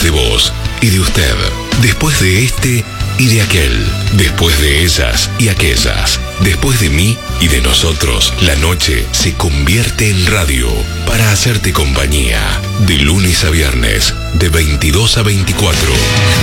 de vos y de usted. Después de este y de aquel. Después de ellas y aquellas. Después de mí y de nosotros, la noche se convierte en radio para hacerte compañía. De lunes a viernes, de 22 a 24.